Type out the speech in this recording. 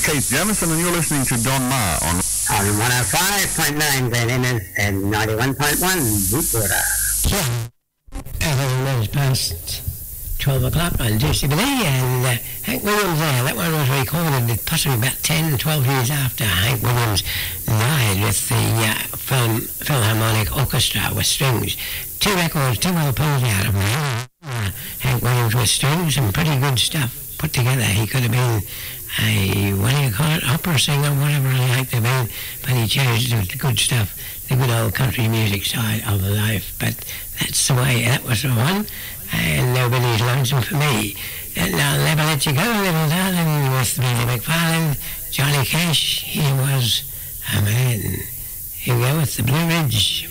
Keith Jamison, and you're listening to Don Ma on 105.9 Glen Innes and 91.1 Deepwater. Everything was past 12 o'clock on Juicy-B-Dee, and Hank Williams there. That one was recorded possibly about 10, 12 years after Hank Williams died with the Philharmonic Orchestra with strings. Two records, two well pulled out of them. Hank Williams with strings, some pretty good stuff put together. He could have been a, what do you call it, opera singer, whatever he liked to be, but he chose the good stuff, the good old country music side of life. But that's the way, that was the one, and Nobody's Lonesome for Me. And I'll never let you go, little darling, with Billy McFarland, Johnny Cash, he was a man. Here we go with the Blue Ridge